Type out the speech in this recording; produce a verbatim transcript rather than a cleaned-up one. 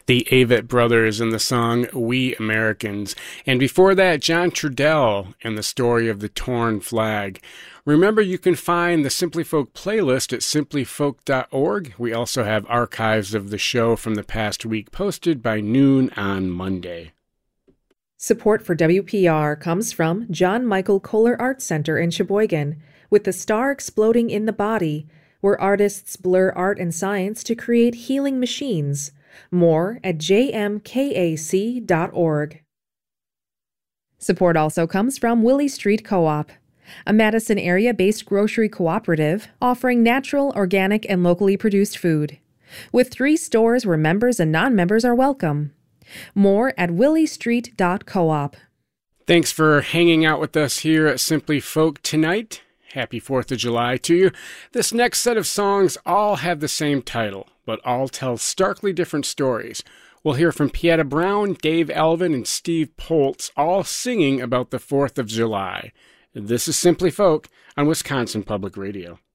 The Avett Brothers in the song We Americans. And before that, John Trudell and the story of the torn flag. Remember, you can find the Simply Folk playlist at simply folk dot org. We also have archives of the show from the past week posted by noon on Monday. Support for W P R comes from John Michael Kohler Art Center in Sheboygan, with the star exploding in the body, where artists blur art and science to create healing machines. More at j m k a c dot org. Support also comes from Willie Street Co-op, a Madison area-based grocery cooperative offering natural, organic, and locally produced food, with three stores where members and non-members are welcome. More at willie street dot coop. Thanks for hanging out with us here at Simply Folk tonight. Happy fourth of July to you. This next set of songs all have the same title, but all tell starkly different stories. We'll hear from Pieta Brown, Dave Alvin, and Steve Poltz, all singing about the fourth of July. This is Simply Folk on Wisconsin Public Radio.